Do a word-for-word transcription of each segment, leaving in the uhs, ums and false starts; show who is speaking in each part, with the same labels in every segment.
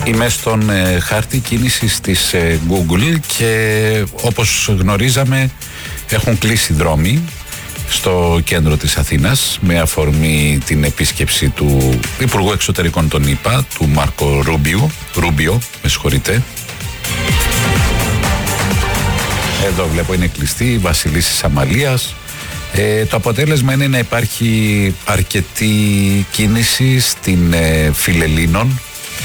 Speaker 1: Είμαι στον ε, χάρτη κίνησης της ε, Google και όπως γνωρίζαμε έχουν κλείσει δρόμοι στο κέντρο της Αθήνας με αφορμή την επίσκεψη του Υπουργού Εξωτερικών των ΗΠΑ, του Μάρκο Ρούμπιο, Ρούμπιο, με συγχωρείτε. Εδώ βλέπω είναι κλειστή η Βασιλίσσης Αμαλίας. Ε, το αποτέλεσμα είναι να υπάρχει αρκετή κίνηση στην ε, Φιλελλήνων.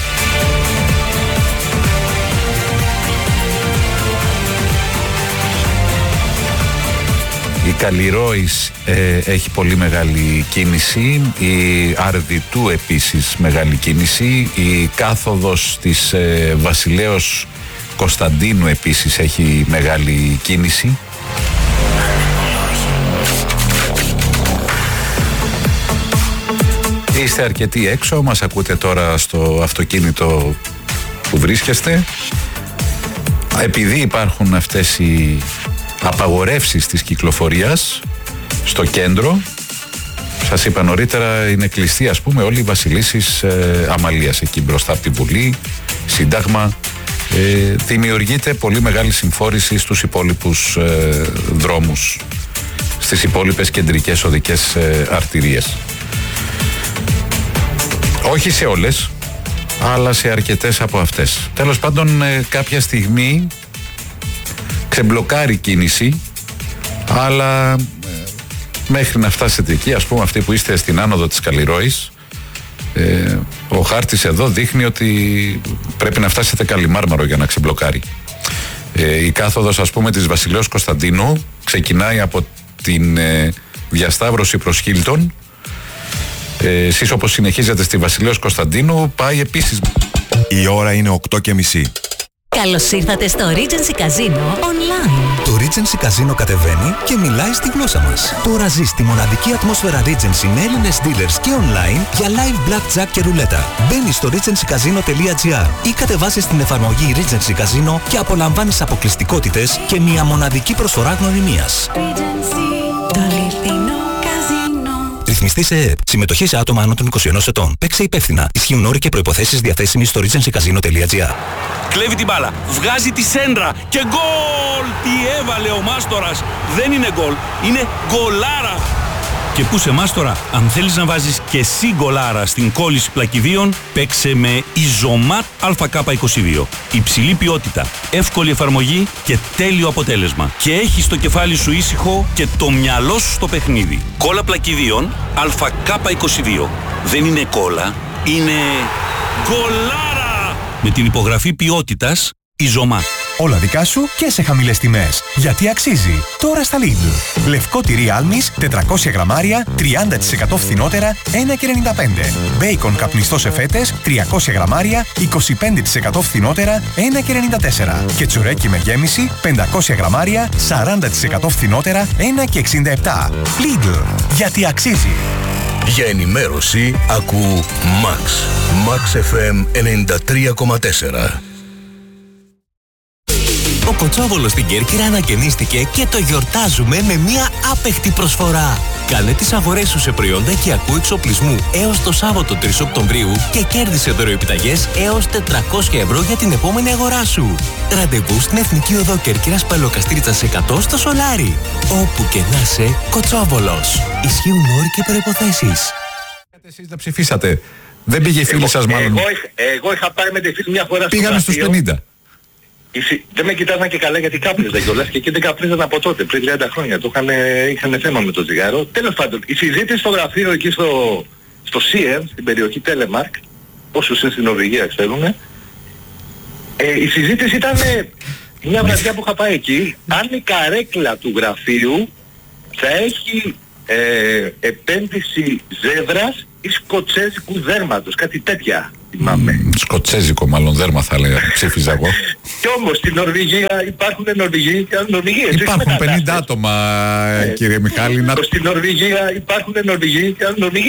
Speaker 1: Η Καλλιρόης ε, έχει πολύ μεγάλη κίνηση, η Αρδιτού επίσης μεγάλη κίνηση, η κάθοδος της ε, Βασιλέως Κωνσταντίνου επίσης έχει μεγάλη κίνηση. Είστε αρκετοί έξω, μας ακούτε τώρα στο αυτοκίνητο που βρίσκεστε. Επειδή υπάρχουν αυτές οι απαγορεύσεις της κυκλοφορίας στο κέντρο, σας είπα νωρίτερα, είναι κλειστή ας πούμε όλη η Βασιλίσσης ε, Αμαλίας εκεί μπροστά από τη Βουλή, Σύνταγμα. Ε, δημιουργείται πολύ μεγάλη συμφόρηση στους υπόλοιπους ε, δρόμους, στις υπόλοιπες κεντρικές οδικές ε, αρτηρίες. Όχι σε όλες, αλλά σε αρκετές από αυτές. Τέλος πάντων, ε, κάποια στιγμή ξεμπλοκάρει κίνηση, αλλά ε, μέχρι να φτάσετε εκεί, ας πούμε αυτοί που είστε στην άνοδο της Καλλιρόης, ε, ο χάρτης εδώ δείχνει ότι πρέπει να φτάσετε Καλιμάρμαρο για να ξεμπλοκάρει. Ε, η κάθοδος ας πούμε της Βασιλέως Κωνσταντίνου ξεκινάει από την ε, διασταύρωση προς Χίλτον. Ε, εσείς όπως συνεχίζετε στη Βασιλέως Κωνσταντίνου πάει επίσης.
Speaker 2: Η ώρα είναι οκτώ και μισή.
Speaker 3: Καλώς ήρθατε στο Regency Casino Online.
Speaker 4: Το Regency Casino κατεβαίνει και μιλάει στη γλώσσα μας. Τώρα ζεις τη μοναδική ατμόσφαιρα Regency με Έλληνες dealers και online για live blackjack και ρουλέτα. Μπαίνεις στο regency casino τελεία gr ή κατεβάσεις την εφαρμογή Regency Casino και απολαμβάνεις αποκλειστικότητες και μια μοναδική προσφορά γνωριμίας.
Speaker 3: Regency, το αληθινό καζίνο.
Speaker 4: Ρυθμιστή σε ΕΕΠ. Συμμετοχή σε άτομα άνω των είκοσι ενός ετών. Παίξε υπεύθυνα. Ισχύουν όροι και προϋποθέσεις διαθέσιμοι στο regency casino τελεία gr.
Speaker 5: Κλέβει την μπάλα, βγάζει τη σέντρα και γκολ! Τι έβαλε ο Μάστορας! Δεν είναι γκολ, είναι γκολάρα! Και πού σε Μάστορα, αν θέλεις να βάζεις και εσύ γκολάρα στην κόλληση πλακιδίων, παίξε με Ιζωμάτ Α Κ είκοσι δύο. Υψηλή ποιότητα, εύκολη εφαρμογή και τέλειο αποτέλεσμα. Και έχεις το κεφάλι σου ήσυχο και το μυαλό σου στο παιχνίδι. Κόλλα πλακιδίων Α Κ είκοσι δύο. Δεν είναι κόλλα, είναι γκολάρα! Με την υπογραφή ποιότητας Ιζωμάτ.
Speaker 6: Όλα δικά σου και σε χαμηλές τιμές. Γιατί αξίζει. Τώρα στα Lidl. Λευκό τυρί Άλμης τετρακόσια γραμμάρια τριάντα τοις εκατό φθηνότερα ένα και ενενήντα πέντε. Μπέικον καπνιστό σε φέτες τριακόσια γραμμάρια είκοσι πέντε τοις εκατό φθηνότερα ένα και ενενήντα τέσσερα. Και τσουρέκι με γέμιση πεντακόσια γραμμάρια σαράντα τοις εκατό φθηνότερα ένα και εξήντα επτά. Lidl. Γιατί αξίζει.
Speaker 7: Για ενημέρωση ακού Max. Max εφ εμ ενενήντα τρία κόμμα τέσσερα.
Speaker 4: Ο Κοτσόβολος στην Κέρκυρα ανακαινίστηκε και το γιορτάζουμε με μια άπεχτη προσφορά. Κάνε τις αγορές σου σε προϊόντα οικιακού εξοπλισμού έως το Σάββατο τρεις Οκτωβρίου και κέρδισε δωροεπιταγές έως τετρακόσια ευρώ για την επόμενη αγορά σου. Ραντεβού στην Εθνική Οδό Κέρκυρας Παλαιοκαστρίτσας εκατό στο Σολάρι. Όπου και να είσαι, Κοτσόβολος. Ισχύουν όροι και προϋποθέσεις.
Speaker 1: Εσείς τα ψηφίσατε. Δεν πήγε η φίλη σας μάλλον.
Speaker 8: Εγώ, εγώ είχα πάει με τη φίλη μια φορά στο
Speaker 1: Πήγαμε στους πενήντα.
Speaker 8: Δεν με κοιτάζαν και καλά γιατί κάπνιζα κιόλας και εκεί δεν καπνίζαν από τότε, πριν τριάντα χρόνια. Το είχαν, είχαν θέμα με το τσιγάρο. Τέλος πάντων, η συζήτηση στο γραφείο εκεί στο, στο σι εμ, στην περιοχή Telemark, όσους είναι στην Νορβηγία ξέρουν, ε, η συζήτηση ήταν μια βραδιά που είχα πάει εκεί, αν η καρέκλα του γραφείου θα έχει ε, επένδυση ζεύρας ή σκοτσέζικου δέρματος, κάτι τέτοια.
Speaker 1: Mm, σκοτσέζικο μάλλον δέρμα θα έλεγα, ψήφιζα εγώ.
Speaker 8: Κι όμως στην Νορβηγία υπάρχουν Νορβηγοί και Νορβηγίες.
Speaker 1: Υπάρχουν πενήντα άτομα ε, κύριε Μιχάλη.
Speaker 8: Στην Νορβηγία υπάρχουν Νορβηγοί και Νορβηγίες.